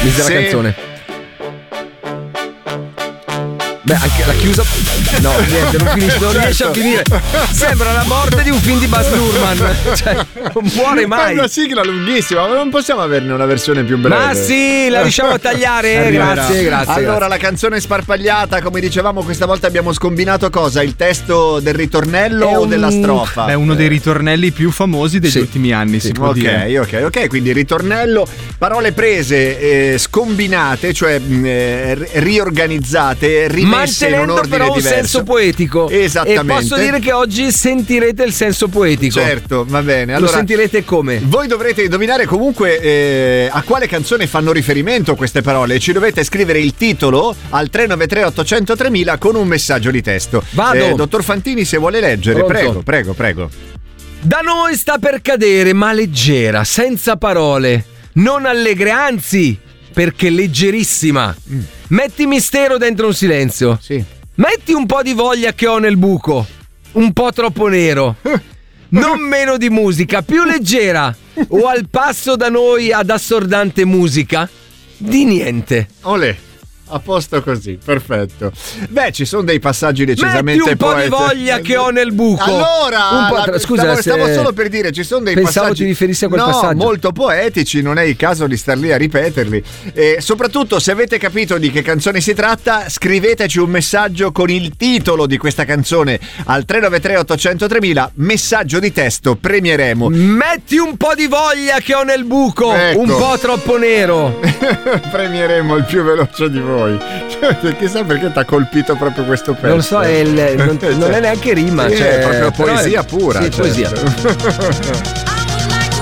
Misera canzone. Beh, anche la chiusa. No, niente, non riesce a finire. Sembra la morte di un film di Baz Luhrmann. Cioè, non muore mai. È una sigla lunghissima, ma non possiamo averne una versione più breve. Ma sì, la riusciamo a tagliare. Grazie. Allora, la canzone sparpagliata, come dicevamo, questa volta abbiamo scombinato cosa? Il testo del ritornello o della strofa? È uno dei ritornelli più famosi degli ultimi anni, si può dire. Ok, quindi ritornello, parole prese, scombinate, cioè riorganizzate, rimesse in un mantenendo ordine però un diverso. senso poetico. Esattamente. E posso dire che oggi sentirete il senso poetico. Certo, va bene. Allora, lo sentirete come? Voi dovrete indovinare comunque a quale canzone fanno riferimento queste parole. Ci dovete scrivere il titolo al 393 800 3000 con un messaggio di testo. Vado. Dottor Fantini, se vuole leggere. Pronto? Prego. Da noi sta per cadere, ma leggera, senza parole, non allegre, anzi, perché leggerissima. Metti mistero dentro un silenzio. Sì. Metti un po' di voglia che ho nel buco, un po' troppo nero. Non meno di musica, più leggera. O al passo da noi ad assordante musica? Di niente. Olè. A posto così, perfetto. Beh, ci sono dei passaggi decisamente metti un po' di voglia che ho nel buco. Allora, scusa, stavo solo per dire, ci sono dei pensavo passaggi. ti riferissi a quel passaggio. Molto poetici, non è il caso di star lì a ripeterli. E soprattutto, se avete capito di che canzone si tratta, scriveteci un messaggio con il titolo di questa canzone al 393 800 3000, messaggio di testo, premieremo. Metti un po' di voglia che ho nel buco, ecco. Un po' troppo nero. Premieremo il più veloce di voi. Chissà perché ti ha colpito proprio questo pezzo. Non lo so, non è neanche rima. Sì, cioè, è proprio poesia pura. Sì, certo. poesia.